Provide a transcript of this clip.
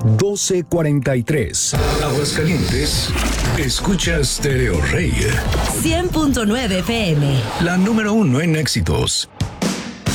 1243. Aguascalientes, escucha Stereo Rey. 100.9 FM. La número 1 en éxitos.